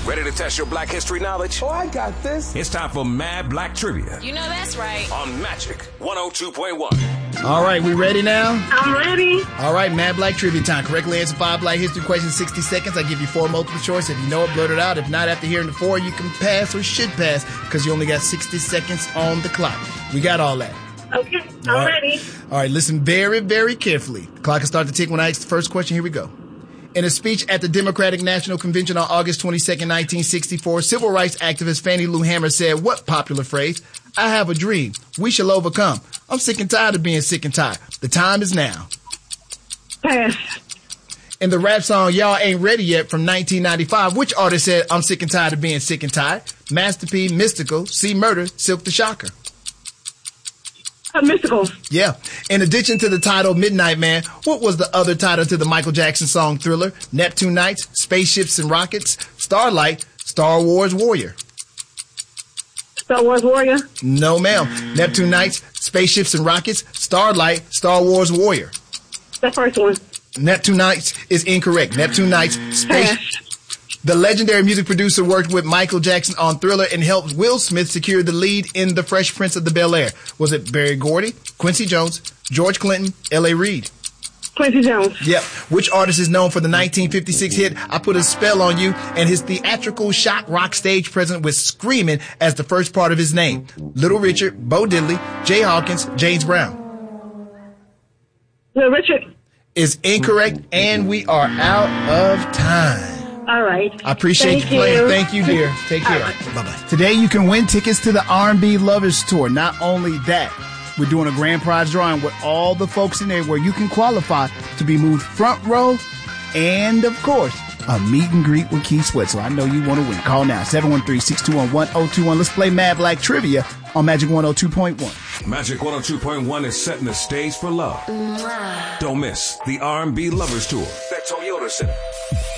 Ready to test your Black history knowledge? Oh, I got this. It's time for Mad Black Trivia. You know that's right. On Magic 102.1. All right, we ready now? I'm ready. All right, Mad Black Trivia time. Correctly answer 5 Black history questions in 60 seconds. I give you 4 multiple choice. If you know it, blurt it out. If not, after hearing the 4, you can pass or should pass because you only got 60 seconds on the clock. We got all that. Okay, I'm ready. All right, listen very, very carefully. The clock will start to tick when I ask the first question. Here we go. In a speech at the Democratic National Convention on August 22nd, 1964, civil rights activist Fannie Lou Hamer said what popular phrase? I have a dream. We shall overcome. I'm sick and tired of being sick and tired. The time is now. Pass. In the rap song Y'all Ain't Ready Yet from 1995, which artist said I'm sick and tired of being sick and tired? Master P, Mystical, C Murder, Silk the Shocker. Mystical. Yeah. In addition to the title Midnight Man, what was the other title to the Michael Jackson song Thriller? Neptune Nights, Spaceships and Rockets, Starlight, Star Wars Warrior. Star Wars Warrior? No, ma'am. Neptune Nights, Spaceships and Rockets, Starlight, Star Wars Warrior. The first one. Neptune Nights is incorrect. Neptune Nights, The legendary music producer worked with Michael Jackson on Thriller and helped Will Smith secure the lead in The Fresh Prince of the Bel-Air. Was it Berry Gordy, Quincy Jones, George Clinton, L.A. Reid? Quincy Jones. Yep. Which artist is known for the 1956 hit I Put a Spell on You and his theatrical shock rock stage presence with Screamin' as the first part of his name? Little Richard, Bo Diddley, Jay Hawkins, James Brown. Little Richard. Is incorrect, and we are out of time. All right. I appreciate Thank you playing. you. Thank you, dear. Take care. Right. Bye-bye. Today you can win tickets to the R&B Lovers Tour. Not only that, we're doing a grand prize drawing with all the folks in there where you can qualify to be moved front row and, of course, a meet and greet with Keith Sweat. So I know you want to win. Call now, 713-621-1021. Let's play Mad Black Trivia on Magic 102.1. Magic 102.1 is setting the stage for love. Don't miss the R&B Lovers Tour at Toyota Center.